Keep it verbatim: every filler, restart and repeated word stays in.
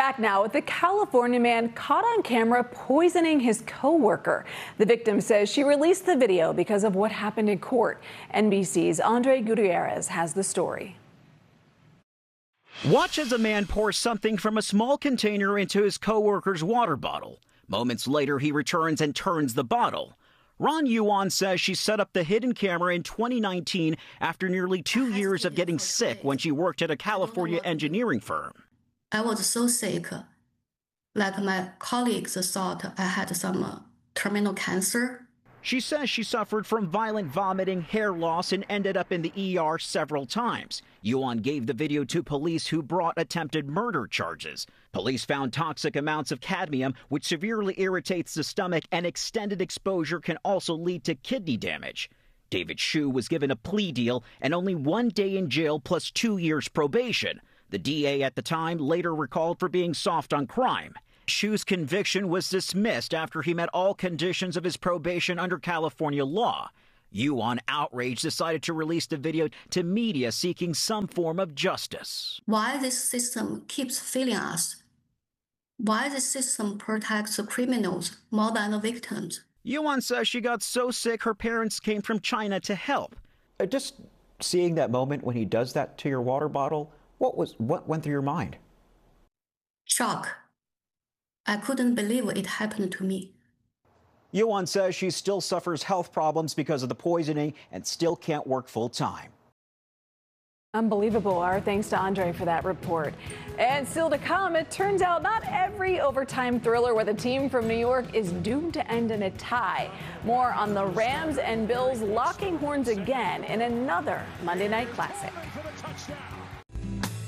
Back now with the California man caught on camera poisoning his co-worker. The victim says she released the video because of what happened in court. N B C's Andre Gutierrez has the story. Watch as a man pours something from a small container into his co-worker's water bottle. Moments later, he returns and turns the bottle. Ron Yuan says she set up the hidden camera in twenty nineteen after nearly two years of getting sick when she worked at a California engineering firm. I was so sick, like my colleagues thought I had some uh, terminal cancer. She says she suffered from violent vomiting, hair loss, and ended up in the E R several times. Yuan gave the video to police, who brought attempted murder charges. Police found toxic amounts of cadmium, which severely irritates the stomach, and extended exposure can also lead to kidney damage. David Shu was given a plea deal and only one day in jail plus two years probation. The D A at the time later recalled for being soft on crime. Shu's conviction was dismissed after he met all conditions of his probation under California law. Yuan, outraged, decided to release the video to media seeking some form of justice. Why this system keeps failing us? Why this system protects the criminals more than the victims? Yuan says she got so sick her parents came from China to help. Uh, just seeing that moment when he does that to your water bottle, what was what went through your mind? Shock. I couldn't believe it happened to me. Yuan says she still suffers health problems because of the poisoning and still can't work full time. Unbelievable. Our thanks to Andre for that report. And still to come, it turns out not every overtime thriller with a team from New York is doomed to end in a tie. More on the Rams and Bills locking horns again in another Monday Night Classic.